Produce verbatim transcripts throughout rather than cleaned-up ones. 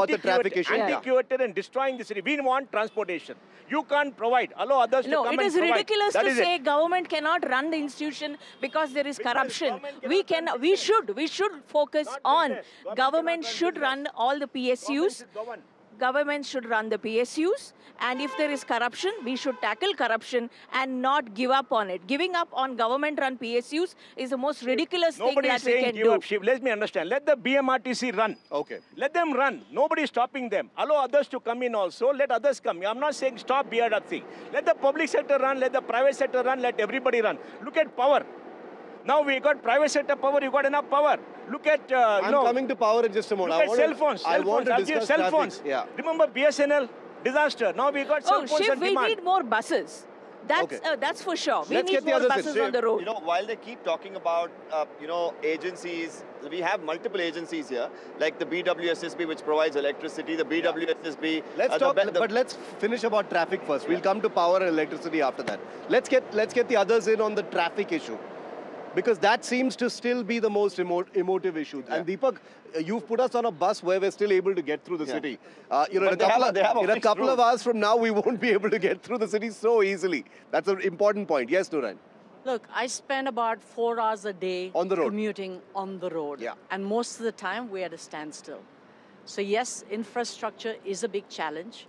about the traffic issue. Antiquated and destroying the city. We want transportation. You can't provide. Allow others no, to come and provide. No, it is ridiculous to say it. government cannot run the institution because there is because corruption. We can, we should, we should focus on government, government should run all the P S Us. Government should run the P S Us, and if there is corruption, we should tackle corruption and not give up on it. Giving up on government-run P S Us is the most ridiculous Nobody thing that we can give do. Up, Shiv. Let me understand. Let the B M R T C run. Okay. Let them run. Nobody is stopping them. Allow others to come in also. Let others come. I'm not saying stop B R T C. Let the public sector run. Let the private sector run. Let everybody run. Look at power. Now we got private sector power, you got enough power. Look at, uh, I'm no, coming to power in just a moment. Look I at cell phones. Cell I phones. want to I'll discuss cell traffic. phones. Yeah. Remember B S N L disaster? Now we got cell oh, phones Shiv, and we demand. need more buses. That's, okay. uh, that's for sure. We Let's need get the more other buses Shiv. on the road. You know, while they keep talking about, uh, you know, agencies, we have multiple agencies here, like the B W S S B, which provides electricity, the B W S S B. Let's uh, talk, the, the, but let's finish about traffic first. We'll come to power and electricity after that. Let's get, let's get the others in on the traffic issue, because that seems to still be the most emo emotive issue. Yeah. And Deepak, you've put us on a bus where we're still able to get through the yeah. city. Uh, you know, in a couple, have, of, in a couple of hours from now, we won't be able to get through the city so easily. That's an important point. Yes, Nurain? Look, I spend about four hours a day on the road. commuting on the road. Yeah. And most of the time, we're at a standstill. So yes, infrastructure is a big challenge.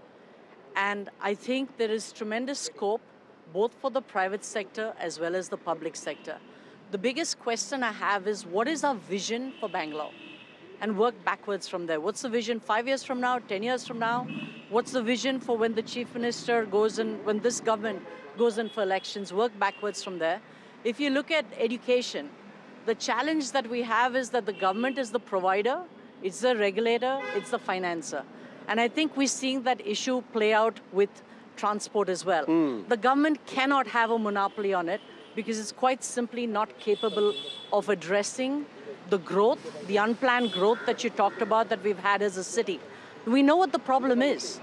And I think there is tremendous scope, both for the private sector as well as the public sector. The biggest question I have is, what is our vision for Bangalore? And work backwards from there. What's the vision five years from now, ten years from now? What's the vision for when the chief minister goes in, when this government goes in for elections? Work backwards from there. If you look at education, the challenge that we have is that the government is the provider, it's the regulator, it's the financer. And I think we're seeing that issue play out with transport as well. Mm. The government cannot have a monopoly on it, because it's quite simply not capable of addressing the growth, the unplanned growth that you talked about that we've had as a city. We know what the problem is.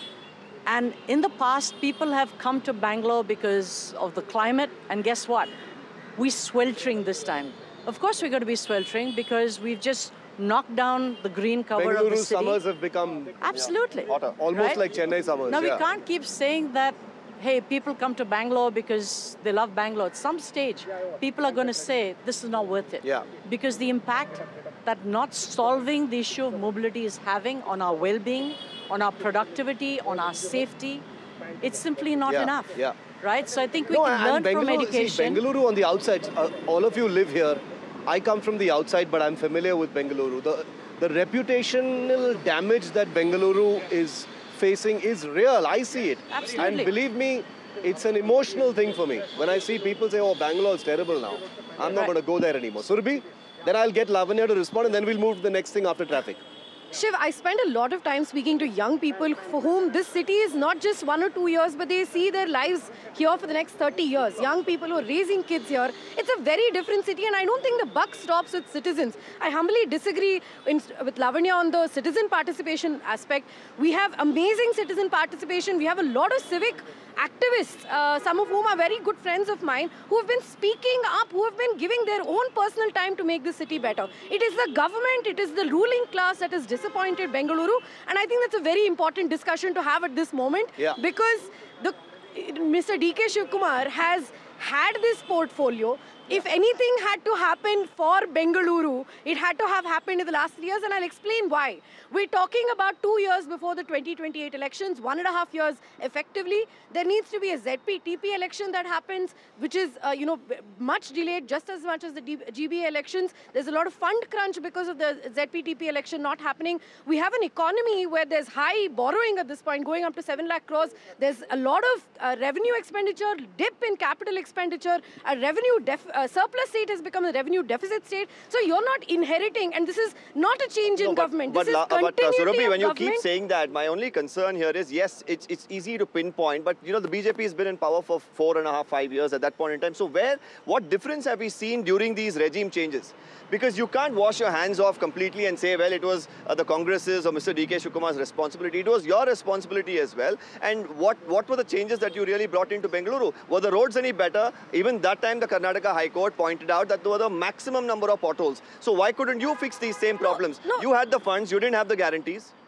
And in the past, people have come to Bangalore because of the climate, and guess what? We're sweltering this time. Of course we're going to be sweltering because we've just knocked down the green cover Bengaluru of the city. summers have become Absolutely. hotter, almost right? like Chennai summers. Now yeah. we can't keep saying that, hey, people come to Bangalore because they love Bangalore. At some stage, people are going to say, this is not worth it. Yeah. Because the impact that not solving the issue of mobility is having on our well-being, on our productivity, on our safety, it's simply not yeah. enough. Yeah. Right? So I think we no, can learn from education. See, Bengaluru on the outside, uh, all of you live here. I come from the outside, but I'm familiar with Bengaluru. The, the reputational damage that Bengaluru is facing is real. I see it. Absolutely. And believe me, it's an emotional thing for me. When I see people say, oh, Bangalore is terrible now. I'm not right. going to go there anymore. Surabhi, then I'll get Lavanya to respond, and then we'll move to the next thing after traffic. Shiv, I spend a lot of time speaking to young people for whom this city is not just one or two years, but they see their lives here for the next thirty years. Young people who are raising kids here. It's a very different city, and I don't think the buck stops with citizens. I humbly disagree in, with Lavanya on the citizen participation aspect. We have amazing citizen participation. We have a lot of civic activists, uh, some of whom are very good friends of mine, who have been speaking up, who have been giving their own personal time to make the city better. It is the government, it is the ruling class that has disappointed Bengaluru, and I think that's a very important discussion to have at this moment, yeah. because the, Mister D K Shivakumar has had this portfolio. If anything had to happen for Bengaluru, it had to have happened in the last three years, and I'll explain why. We're talking about two years before the twenty twenty-eight elections, one and a half years effectively. There needs to be a Z P T P election that happens, which is, uh, you know, much delayed, just as much as the G B A elections. There's a lot of fund crunch because of the Z P T P election not happening. We have an economy where there's high borrowing at this point, going up to seven lakh crores. There's a lot of uh, revenue expenditure, dip in capital expenditure, a revenue def Uh, surplus state has become a revenue deficit state. So you're not inheriting, and this is not a change in no, but, government. But, this is but uh, Surabhi, when you government. keep saying that, my only concern here is, yes, it's, it's easy to pinpoint, but you know, the B J P has been in power for four and a half, five years at that point in time. So where, what difference have we seen during these regime changes? Because you can't wash your hands off completely and say, well, it was uh, the Congress's or Mister D K Shivakumar's responsibility. It was your responsibility as well. And what, what were the changes that you really brought into Bengaluru? Were the roads any better? Even that time, the Karnataka High Court pointed out that there were the maximum number of potholes. So why couldn't you fix these same problems? No, no. You had the funds, you didn't have the guarantees.